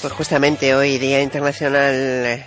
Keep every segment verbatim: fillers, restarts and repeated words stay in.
Pues justamente hoy, Día Internacional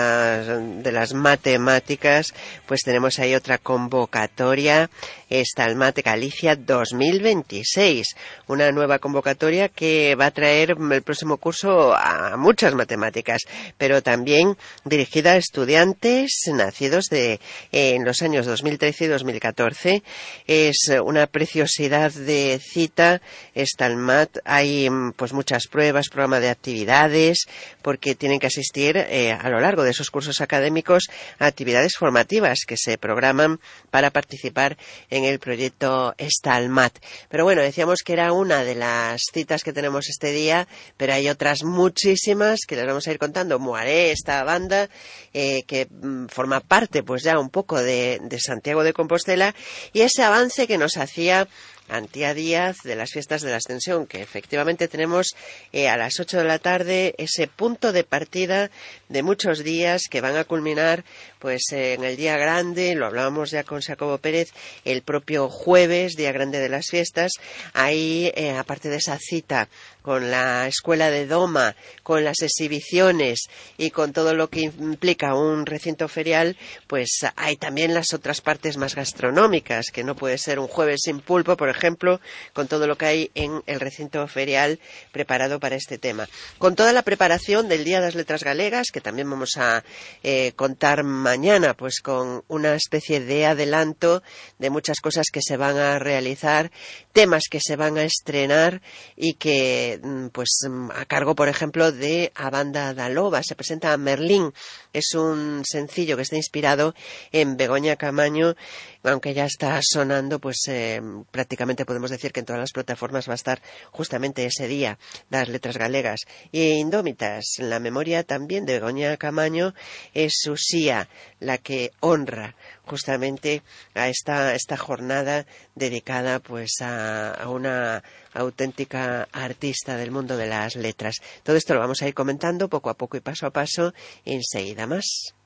de las Matemáticas, pues tenemos ahí otra convocatoria, esta el Mate Galicia dos mil veintiséis, una nueva convocatoria que va a traer el próximo curso a muchas matemáticas, pero también dirigida a estudiantes nacidos de en los años dos mil trece y dos mil catorce. Es una preciosidad de cita, está el Mat, hay pues muchas pruebas, programa de actividades, porque tienen que asistir eh, a lo largo de esos cursos académicos a actividades formativas que se programan para participar en el proyecto Estalmat. Pero bueno, decíamos que era una de las citas que tenemos este día, pero hay otras muchísimas que les vamos a ir contando. Moaré, esta banda eh, que mm, forma parte pues ya un poco de, de Santiago de Compostela, y ese avance que nos hacía Antía Díaz de las fiestas de la Ascensión, que efectivamente tenemos eh, a las ocho de la tarde ese punto de partida de muchos días que van a culminar pues eh, en el día grande. Lo hablábamos ya con Jacobo Pérez, el propio jueves, día grande de las fiestas. Ahí, eh, aparte de esa cita con la escuela de Doma, con las exhibiciones y con todo lo que implica un recinto ferial, pues hay también las otras partes más gastronómicas, que no puede ser un jueves sin pulpo, por ejemplo, con todo lo que hay en el recinto ferial preparado para este tema. Con toda la preparación del Día de las Letras Galegas, que también vamos a eh, contar mañana, pues con una especie de adelanto de muchas cosas que se van a realizar, temas que se van a estrenar y que pues a cargo, por ejemplo, de A Banda da Loba. Se presenta Merlín, es un sencillo que está inspirado en Begoña Camaño, aunque ya está sonando, pues eh, prácticamente podemos decir que en todas las plataformas va a estar justamente ese día, las letras galegas. Y Indómitas, la memoria también de Begoña Camaño, es Usía, la que honra justamente a esta, esta jornada dedicada pues a, a una auténtica artista del mundo de las letras. Todo esto lo vamos a ir comentando poco a poco y paso a paso, enseguida más.